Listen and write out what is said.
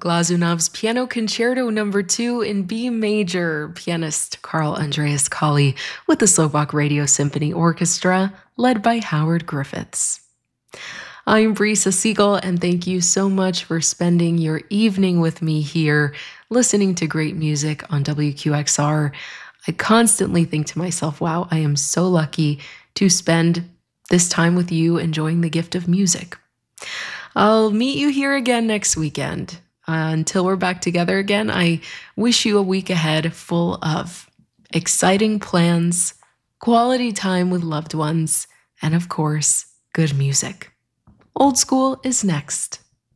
Glazunov's Piano Concerto No. 2 in B major, pianist Carl Andreas Colley with the Slovak Radio Symphony Orchestra, led by Howard Griffiths. I'm Brisa Siegel, and thank you so much for spending your evening with me here, listening to great music on WQXR. I constantly think to myself, wow, I am so lucky to spend this time with you enjoying the gift of music. I'll meet you here again next weekend. Until we're back together again, I wish you a week ahead full of exciting plans, quality time with loved ones, and of course, good music. Old School is next.